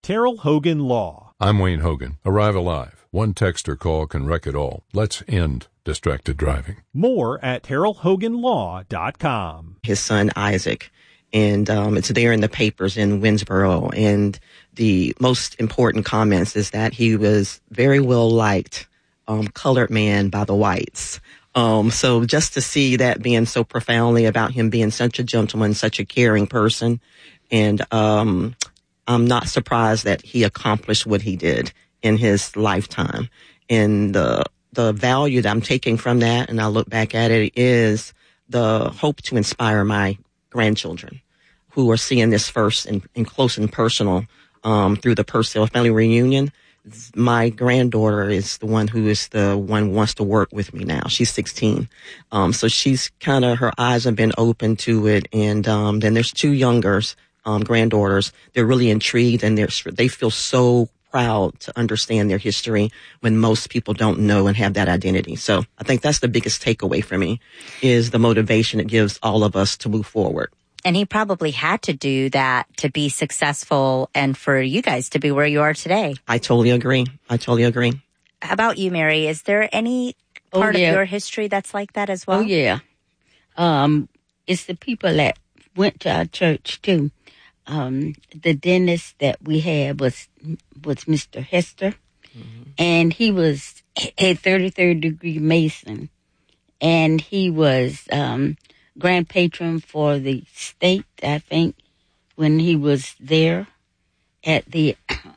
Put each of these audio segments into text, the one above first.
Terrell Hogan Law. I'm Wayne Hogan. Arrive alive. One text or call can wreck it all. Let's end distracted driving. More at TerrellHoganLaw.com. His son, Isaac, and it's there in the papers in Winsboro. And the most important comments is that he was very well liked, colored man by the whites. So just to see that being so profoundly about him being such a gentleman, such a caring person, and I'm not surprised that he accomplished what he did in his lifetime. And the value that I'm taking from that, and I look back at it, is the hope to inspire my grandchildren who are seeing this first and close and personal through the Purcell family reunion. My granddaughter is the one who wants to work with me now. She's 16. So she's her eyes have been open to it. And then there's two younger granddaughters. They're really intrigued, and they feel so proud to understand their history when most people don't know and have that identity. So I think that's the biggest takeaway for me, is the motivation it gives all of us to move forward. And he probably had to do that to be successful and for you guys to be where you are today. I totally agree. How about you, Mary? Is there any part of your history that's like that as well? Oh, yeah. It's the people that went to our church, too. The dentist that we had was Mr. Hester, and he was a 33rd degree Mason, and he was grand patron for the state, I think, when he was there at the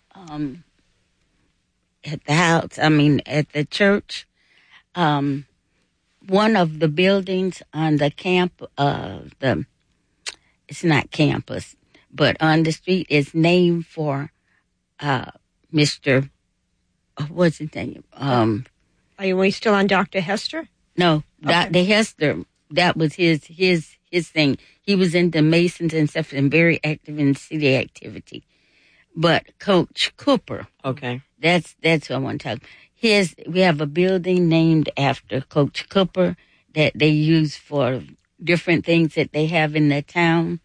house, at the church. One of the buildings on the it's not campus, but on the street is named for Mr. What's his name? Are we still on Dr. Hester? No, okay. Dr. Hester. That was his thing. He was into Masons and stuff and very active in city activity. But Coach Cooper. Okay. That's what I want to talk about. We have a building named after Coach Cooper that they use for different things that they have in the town.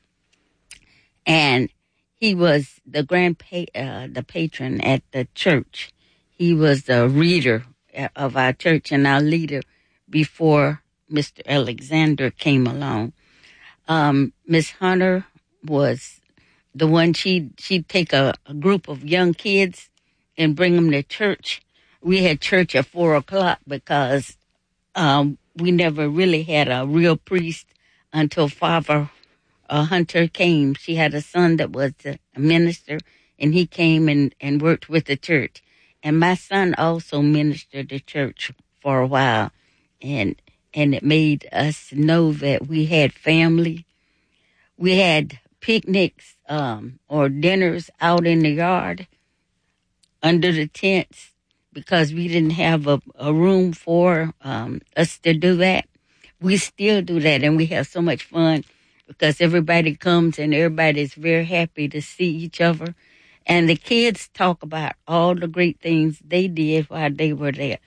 And he was the the patron at the church. He was the reader of our church and our leader before Mr. Alexander came along. Miss Hunter was the one, she'd take a group of young kids and bring them to church. We had church at 4:00 because we never really had a real priest until Father Hunter came. She had a son that was a minister, and he came and worked with the church. And my son also ministered the church for a while, and it made us know that we had family. We had picnics or dinners out in the yard under the tents because we didn't have a room for us to do that. We still do that, and we have so much fun because everybody comes and everybody's very happy to see each other. And the kids talk about all the great things they did while they were there.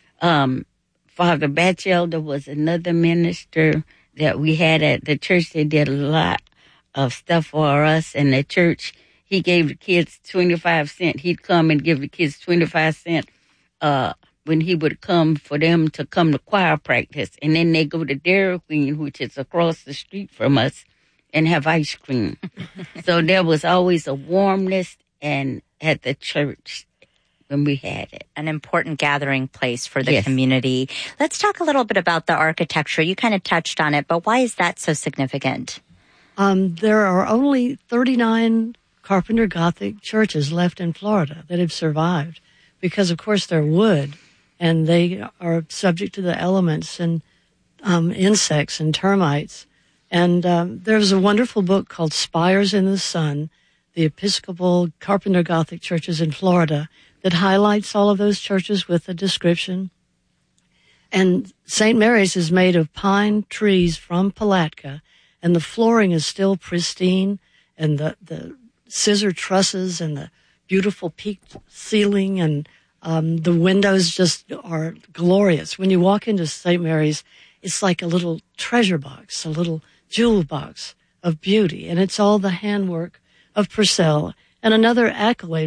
Father Batchelder was another minister that we had at the church. They did a lot of stuff for us in the church. He gave the kids 25 cents. He'd come and give the kids 25 cents when he would come for them to come to choir practice. And then they go to Dairy Queen, which is across the street from us, and have ice cream. So there was always a warmness and at the church when we had it. An important gathering place for the community. Let's talk a little bit about the architecture. You kind of touched on it, but why is that so significant? There are only 39 Carpenter Gothic churches left in Florida that have survived because, of course, they're wood and they are subject to the elements and insects and termites. And there's a wonderful book called Spires in the Sun, the Episcopal Carpenter Gothic churches in Florida, that highlights all of those churches with a description. And St. Mary's is made of pine trees from Palatka, and the flooring is still pristine, and the scissor trusses and the beautiful peaked ceiling and the windows just are glorious. When you walk into St. Mary's, it's like a little treasure box, a little jewel box of beauty, and it's all the handwork of Purcell. And another accolade